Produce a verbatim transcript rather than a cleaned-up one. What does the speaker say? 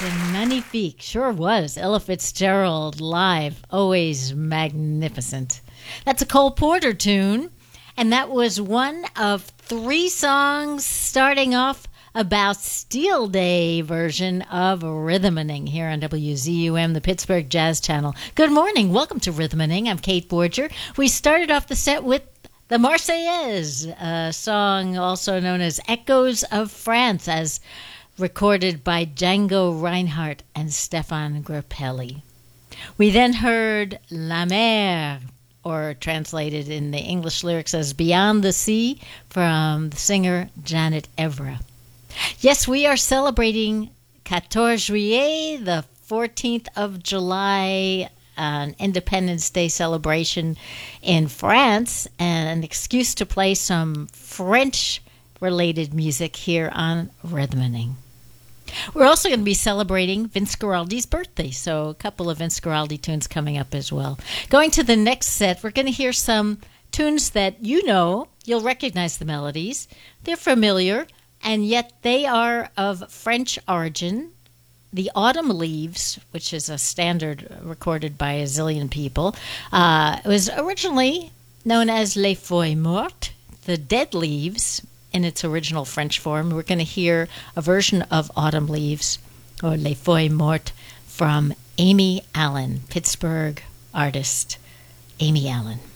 Magnifique, sure was. Ella Fitzgerald live, always magnificent. That's a Cole Porter tune, and that was one of three songs starting off a Bastille Day version of Rhythmaning here on W Z U M, the Pittsburgh Jazz Channel. Good morning. Welcome to Rhythmaning. I'm Kate Borger. We started off the set with the Marseillaise, a song also known as Echoes of France, as recorded by Django Reinhardt and Stefan Grappelli. We then heard La Mer, or translated in the English lyrics as Beyond the Sea, from the singer Janet Evra. Yes, we are celebrating fourteen Juillet, the fourteenth of July, an Independence Day celebration in France, and an excuse to play some French-related music here on Rhythmaning. We're also going to be celebrating Vince Guaraldi's birthday, so a couple of Vince Guaraldi tunes coming up as well. Going to the next set, we're going to hear some tunes that you know, you'll recognize the melodies. They're familiar, and yet they are of French origin. The Autumn Leaves, which is a standard recorded by a zillion people, uh, it was originally known as Les Feuilles Mortes, the Dead Leaves, in its original French form. We're going to hear a version of Autumn Leaves, or Les Feuilles Mortes, from Amy Allen, Pittsburgh artist Amy Allen.